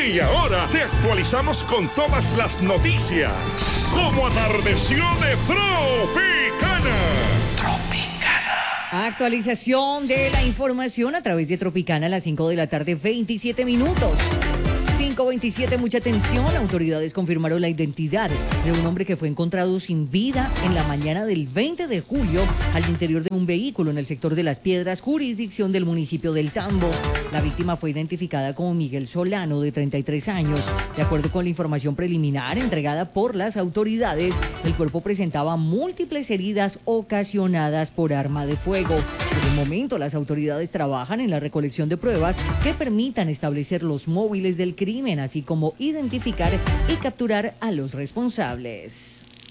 Y ahora te actualizamos con todas las noticias. Como atardeció de Tropicana. Actualización de la información a través de Tropicana a las 5 de la tarde, 27 minutos. 5:27, mucha atención. Autoridades confirmaron la identidad de un hombre que fue encontrado sin vida en la mañana del 20 de julio al interior de un vehículo en el sector de Las Piedras, jurisdicción del municipio del Tambo. La víctima fue identificada como Miguel Solano, de 33 años. De acuerdo con la información preliminar entregada por las autoridades, el cuerpo presentaba múltiples heridas ocasionadas por arma de fuego. Por el momento, las autoridades trabajan en la recolección de pruebas que permitan establecer los móviles del crimen, así como identificar y capturar a los responsables.